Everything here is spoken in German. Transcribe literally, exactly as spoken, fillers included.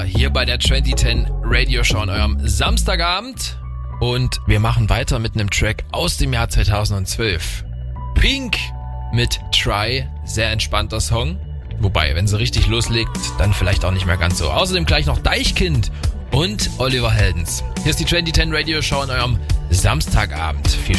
Hier bei der zwanzig zehn Radio Show an eurem Samstagabend. Und wir machen weiter mit einem Track aus dem Jahr zweitausendzwölf. Pink mit Try, sehr entspannter Song. Wobei, wenn sie richtig loslegt, dann vielleicht auch nicht mehr ganz so. Außerdem gleich noch Deichkind und Oliver Heldens. Hier ist die zwanzig zehn Radio Show an eurem Samstagabend. Viel Spaß.